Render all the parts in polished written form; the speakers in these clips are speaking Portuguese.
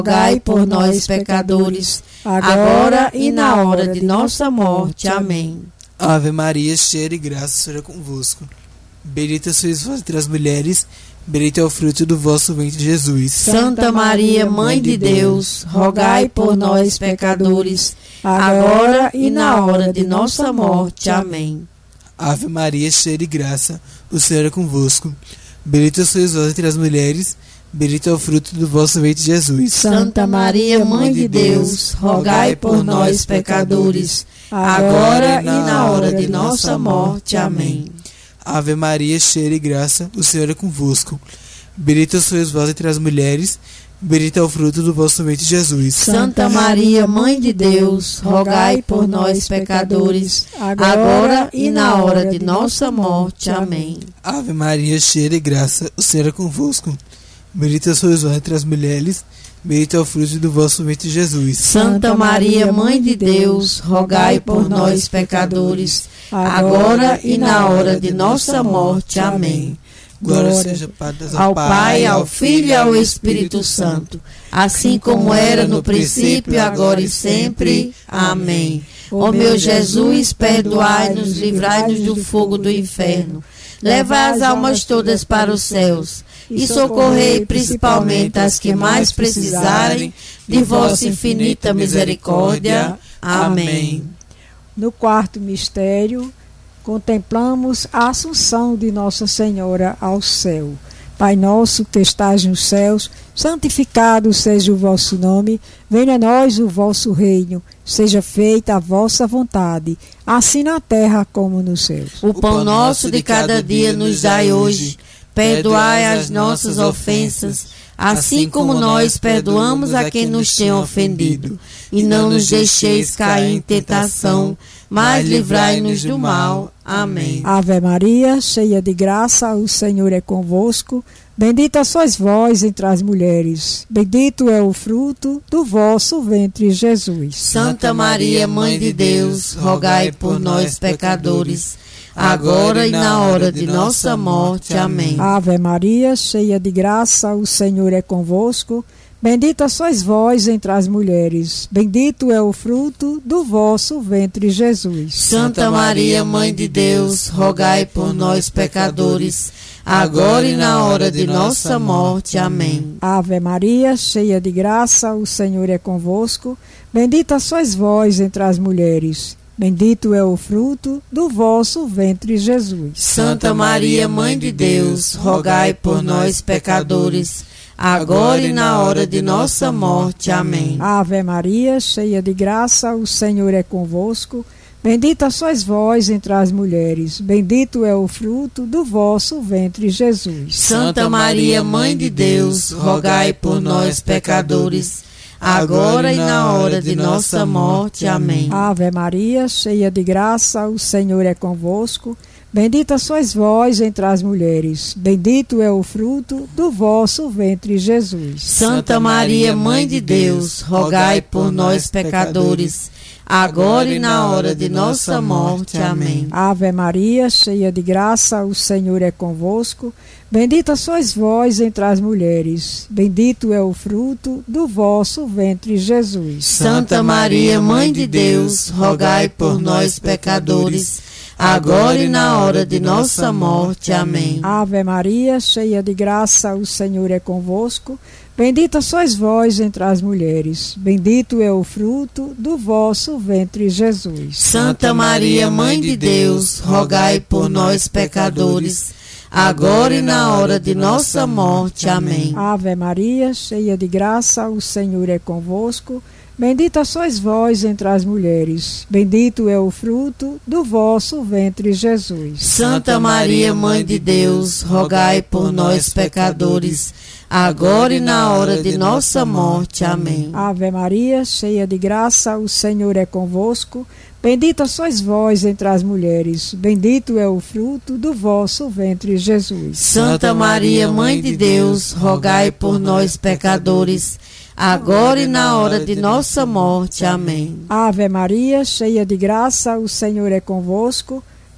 rogai por nós, pecadores, agora e na hora de nossa morte. Amém. Ave Maria, cheia de graça, o Senhor é convosco. Bendita sois vós entre as mulheres, bendito é o fruto do vosso ventre, Jesus. Santa Maria, Mãe de Deus, rogai por nós, pecadores, agora e na hora de nossa morte. Amém. Ave Maria, cheia de graça, o Senhor é convosco. Bendita sois vós entre as mulheres, bendito é o fruto do vosso ventre, Jesus. Santa Maria, Mãe de Deus, rogai por nós, pecadores, agora e na hora de nossa morte. Amém. Ave Maria, cheia de graça, o Senhor é convosco. Bendita sois vós entre as mulheres, bendito é o fruto do vosso ventre, Jesus. Santa Maria, Mãe de Deus, rogai por nós, pecadores, agora e na hora de nossa morte. Amém. Ave Maria, cheia de graça, o Senhor é convosco. Bendita sois vós entre as mulheres, bendito é o fruto do vosso ventre, Jesus. Santa Maria, Mãe de Deus, rogai por nós, pecadores, agora e na hora de nossa morte. Amém. Glória seja ao Pai, ao Filho e ao Espírito Santo, assim como era no princípio, agora e sempre. Amém. Ó meu Jesus, perdoai-nos, livrai-nos do fogo do inferno, levai as almas todas para os céus e socorrei principalmente as que mais precisarem de vossa infinita misericórdia. Amém. No quarto mistério, contemplamos a assunção de Nossa Senhora ao céu. Pai nosso que estais nos céus, santificado seja o vosso nome, venha a nós o vosso reino, seja feita a vossa vontade, assim na terra como nos céus. O pão nosso de cada dia nos dai hoje, perdoai as nossas ofensas, assim como nós perdoamos a quem nos tem ofendido. E não nos deixeis cair em tentação, mas livrai-nos do mal. Amém. Ave Maria, cheia de graça, o Senhor é convosco. Bendita sois vós entre as mulheres, bendito é o fruto do vosso ventre, Jesus. Santa Maria, Mãe de Deus, rogai por nós, pecadores, agora e na hora de nossa morte. Amém. Ave Maria, cheia de graça, o Senhor é convosco. Bendita sois vós entre as mulheres, bendito é o fruto do vosso ventre, Jesus. Santa Maria, Mãe de Deus, rogai por nós, pecadores, agora e na hora de nossa morte. Amém. Ave Maria, cheia de graça, o Senhor é convosco. Bendita sois vós entre as mulheres, bendito é o fruto do vosso ventre, Jesus. Santa Maria, Mãe de Deus, rogai por nós, pecadores, agora e na hora de nossa morte. Amém. Ave Maria, cheia de graça, o Senhor é convosco. Bendita sois vós entre as mulheres, bendito é o fruto do vosso ventre, Jesus. Santa Maria, Mãe de Deus, rogai por nós, pecadores, agora e na hora de nossa morte. Amém. Ave Maria, cheia de graça, o Senhor é convosco. Bendita sois vós entre as mulheres, bendito é o fruto do vosso ventre, Jesus. Santa Maria, Mãe de Deus, rogai por nós, pecadores, agora e na hora de nossa morte. Amém. Ave Maria, cheia de graça, o Senhor é convosco. Bendita sois vós entre as mulheres, bendito é o fruto do vosso ventre, Jesus. Santa Maria, Mãe de Deus, rogai por nós, pecadores, agora e na hora de nossa morte. Amém. Ave Maria, cheia de graça, o Senhor é convosco. Bendita sois vós entre as mulheres, bendito é o fruto do vosso ventre, Jesus. Santa Maria, Mãe de Deus, rogai por nós, pecadores, agora e na hora de nossa morte. Amém. Ave Maria, cheia de graça, o Senhor é convosco. Bendita sois vós entre as mulheres, bendito é o fruto do vosso ventre, Jesus. Santa Maria, Mãe de Deus, rogai por nós, pecadores, agora e na hora de nossa morte. Amém. Ave Maria, cheia de graça, o Senhor é convosco. Bendita sois vós entre as mulheres, bendito é o fruto do vosso ventre, Jesus. Santa Maria, Mãe de Deus, rogai por nós, pecadores, agora e na hora de nossa morte. Amém. Ave Maria, cheia de graça, o Senhor é convosco.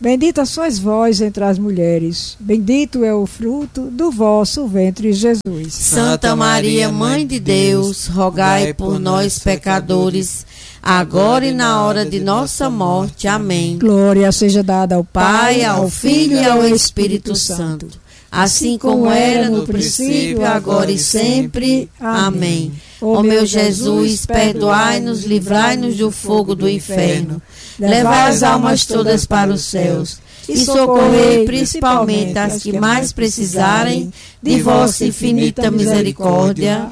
Bendita sois vós entre as mulheres, bendito é o fruto do vosso ventre, Jesus. Santa Maria, Mãe de Deus, rogai por nós, pecadores, agora e na hora de nossa morte. Amém. Glória seja dada ao Pai, ao Filho e ao Espírito Santo, assim como era no princípio, agora e sempre. Amém. Ó meu Jesus, perdoai-nos, livrai-nos do fogo do inferno, levai as almas todas para os céus e socorrei principalmente as que mais precisarem de vossa infinita misericórdia.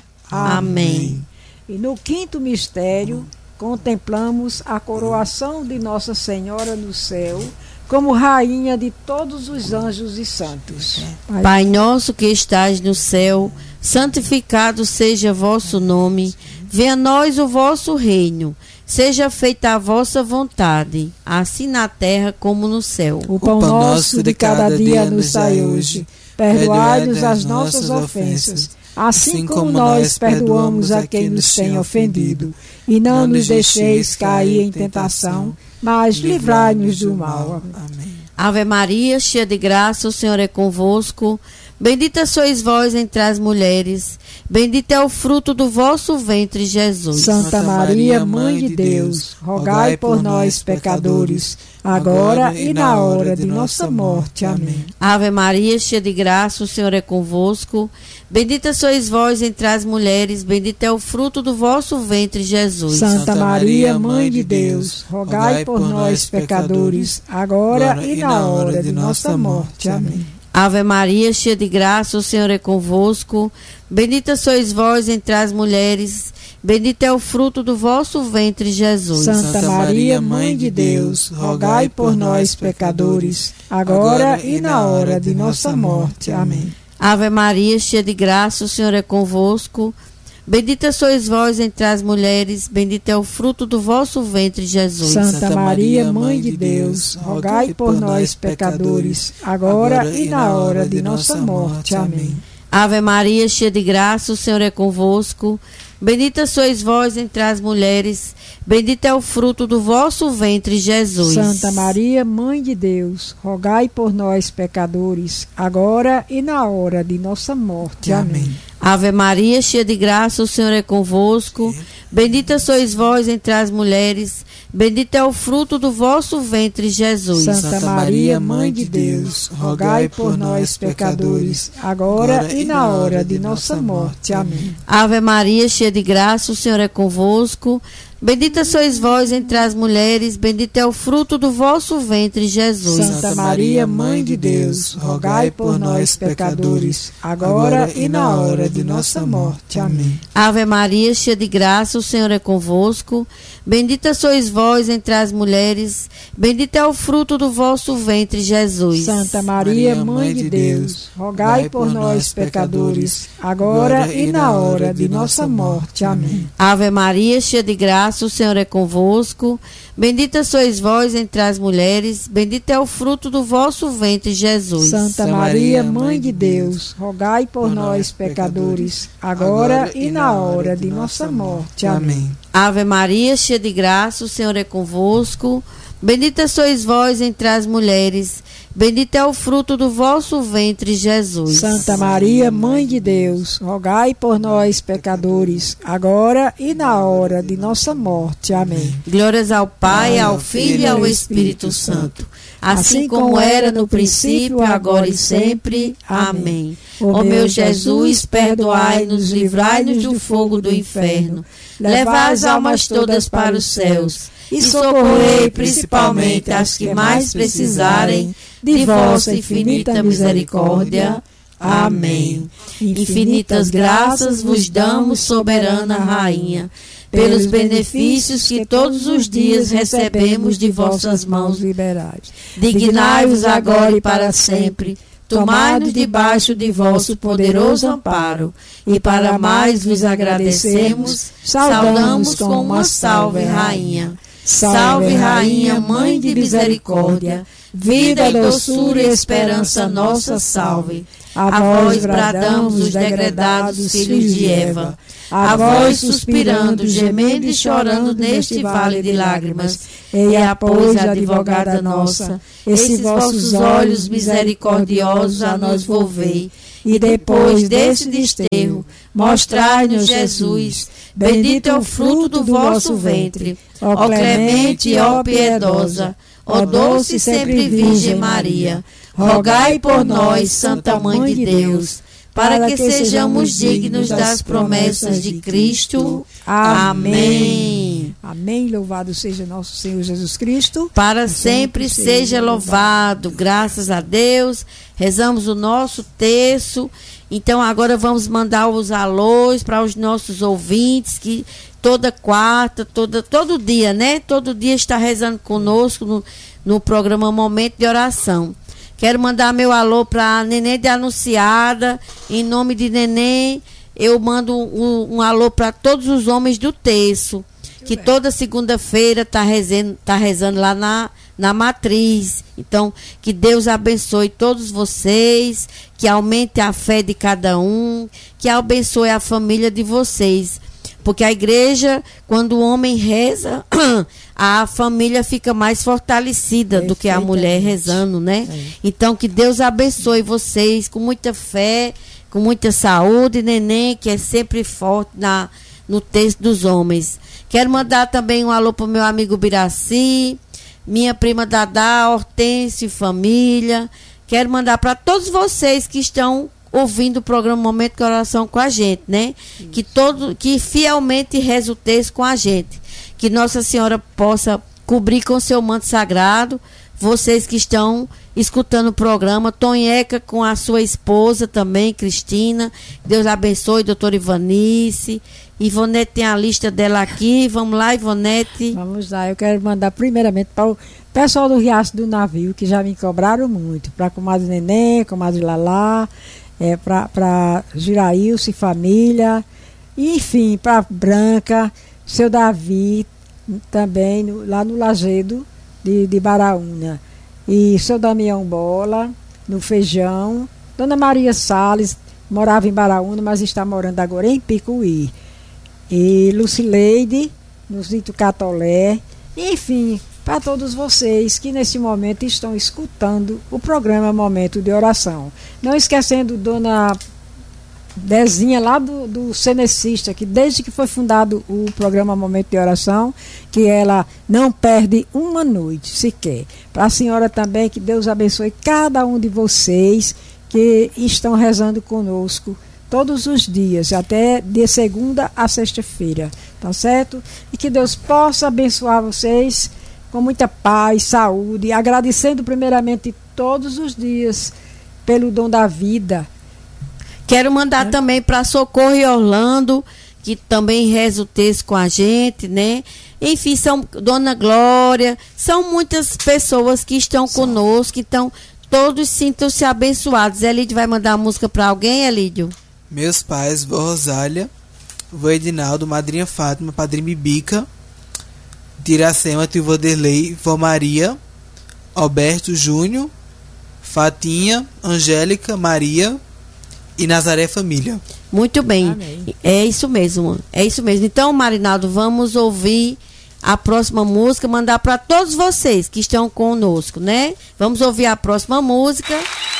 Amém. E no quinto mistério, contemplamos a coroação de Nossa Senhora no céu como rainha de todos os anjos e santos. Pai nosso que estais no céu, santificado seja vosso nome, venha a nós o vosso reino, seja feita a vossa vontade, assim na terra como no céu. O pão nosso de cada dia nos dai hoje, perdoai-nos as nossas ofensas, assim como nós perdoamos a quem nos tem ofendido, e não nos deixeis cair em tentação, mas livrai-nos do mal. Amém. Ave Maria, cheia de graça, o Senhor é convosco. Bendita sois vós entre as mulheres, bendito é o fruto do vosso ventre, Jesus. Santa Maria, Mãe de Deus, rogai por nós, pecadores, agora e na hora de nossa morte. Amém. Ave Maria, cheia de graça, o Senhor é convosco. Bendita sois vós entre as mulheres, bendito é o fruto do vosso ventre, Jesus. Santa Maria, Mãe de Deus, rogai por nós, pecadores, agora e na hora de nossa morte. Amém. Ave Maria, cheia de graça, o Senhor é convosco. Bendita sois vós entre as mulheres, bendito é o fruto do vosso ventre, Jesus. Santa Maria, Mãe de Deus, rogai por nós, pecadores, agora e na hora de nossa morte. Amém. Ave Maria, cheia de graça, o Senhor é convosco. Bendita sois vós entre as mulheres, bendito é o fruto do vosso ventre, Jesus. Santa Maria, Mãe de Deus, rogai por nós, pecadores, agora e na hora de nossa morte. Amém. Ave Maria, cheia de graça, o Senhor é convosco. Bendita sois vós entre as mulheres, bendito é o fruto do vosso ventre, Jesus. Santa Maria, Mãe de Deus, rogai por nós, pecadores, agora e na hora de nossa morte. Amém. Ave Maria, cheia de graça, o Senhor é convosco. Bendita sois vós entre as mulheres, bendito é o fruto do vosso ventre, Jesus. Santa Maria, Mãe de Deus, rogai por nós, pecadores, agora e na hora de nossa morte. Amém. Ave Maria, cheia de graça, o Senhor é convosco. Bendita sois vós entre as mulheres, bendito é o fruto do vosso ventre, Jesus. Santa Maria, Mãe de Deus, rogai por nós, pecadores, agora e na hora de nossa morte. Amém. Ave Maria, cheia de graça, o Senhor é convosco. Bendita sois vós entre as mulheres, bendito é o fruto do vosso ventre, Jesus. Santa Maria, Mãe de Deus, rogai por nós, pecadores, agora e na hora de nossa morte. Amém. Ave Maria, cheia de graça, o Senhor é convosco. Bendita sois vós entre as mulheres, bendito é o fruto do vosso ventre, Jesus. Santa Maria, Mãe de Deus, rogai por nós, pecadores, agora e na hora de nossa morte. Amém. Ave Maria, cheia de graça, o Senhor é convosco. Bendita sois vós entre as mulheres, bendito é o fruto do vosso ventre, Jesus. Santa Maria, Mãe de Deus, rogai por nós, pecadores, agora e na hora de nossa morte. Amém. Glórias ao Pai, ao Filho e ao Espírito Santo, assim como era no princípio, agora e sempre. Amém. Ó meu Jesus, perdoai-nos, livrai-nos do fogo do inferno, levai as almas todas para os céus e socorrei principalmente as que mais precisarem de vossa infinita misericórdia. Amém. Infinitas graças vos damos, soberana Rainha, pelos benefícios que todos os dias recebemos de vossas mãos liberais. Dignai-vos agora e para sempre, tomai-nos debaixo de vosso poderoso amparo, e para mais vos agradecemos, saudamos com uma salve, Rainha. Salve, Rainha, Mãe de misericórdia, vida, doçura e esperança nossa, salve. A vós bradamos os degredados filhos de Eva, a vós suspirando, gemendo e chorando neste vale de lágrimas. Eia, pois, advogada nossa, esses vossos olhos misericordiosos a nós volvei, e depois desse desterro, mostrai-nos Jesus, bendito é o fruto do vosso ventre. Ó clemente e ó piedosa, ó doce e sempre Virgem Maria, rogai por nós, Santa Mãe de Deus, para que sejamos dignos das promessas de Cristo. Amém. Amém. Louvado seja nosso Senhor Jesus Cristo. Para sempre seja louvado. Graças a Deus. Rezamos o nosso terço. Então agora vamos mandar os alôs para os nossos ouvintes que toda quarta, todo dia, né? Todo dia está rezando conosco no programa Momento de Oração. Quero mandar meu alô para Neném de Anunciada. Em nome de Neném, eu mando um alô para todos os homens do terço, que toda segunda-feira tá rezando lá na matriz. Então, que Deus abençoe todos vocês, que aumente a fé de cada um, que abençoe a família de vocês. Porque a igreja, quando o homem reza, a família fica mais fortalecida do que a mulher rezando, né? Então, que Deus abençoe vocês com muita fé, com muita saúde, Neném, que é sempre forte no texto dos homens. Quero mandar também um alô para o meu amigo Biraci, minha prima Dadá, Hortêncio e família. Quero mandar para todos vocês que estão ouvindo o programa Momento de Oração com a gente, né? Que fielmente reza o texto com a gente. Que Nossa Senhora possa cobrir com seu manto sagrado vocês que estão escutando o programa, Tonheca com a sua esposa também, Cristina. Deus abençoe, doutora Ivanice. Ivonete tem a lista dela aqui. Vamos lá, Ivonete. Vamos lá, eu quero mandar primeiramente para o pessoal do Riacho do Navio, que já me cobraram muito. Para a comadre Neném, comadre Lalá, para Girailce, família, e, enfim, para Branca, seu Davi, também lá no Lajedo de Baraúna, e seu Damião Bola, no Feijão, Dona Maria Salles, morava em Baraúna, mas está morando agora em Picuí, e Lucileide, no Zito Catolé, enfim, para todos vocês que nesse momento estão escutando o programa Momento de Oração. Não esquecendo Dona Dezinha lá do Cenecista, que desde que foi fundado o programa Momento de Oração, que ela não perde uma noite sequer. Para a senhora também, que Deus abençoe cada um de vocês que estão rezando conosco todos os dias, até de segunda a sexta-feira, tá certo? E que Deus possa abençoar vocês com muita paz, saúde, agradecendo primeiramente todos os dias pelo dom da vida. Quero mandar também para Socorro e Orlando, que também reza o texto com a gente, né? Enfim, são Dona Glória, são muitas pessoas que estão conosco, então todos sintam-se abençoados. Elídio vai mandar a música para alguém, Elídio? Meus pais, vó Rosália, vó Edinaldo, madrinha Fátima, padrinho Bibica, Tiracema, tio Vanderlei, vó Maria, Alberto Júnior, Fatinha, Angélica, Maria e Nazaré Família. Muito bem. Amém. É isso mesmo. Então, Marinaldo, vamos ouvir a próxima música, mandar para todos vocês que estão conosco, né? Vamos ouvir a próxima música.